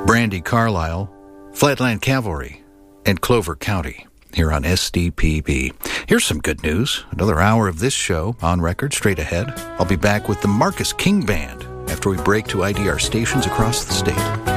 Brandy Carlisle, Flatland Cavalry, and Clover County here on SDPB. Here's some good news. Another hour of this show on record straight ahead. I'll be back with the Marcus King Band after we break to IDR stations across the state.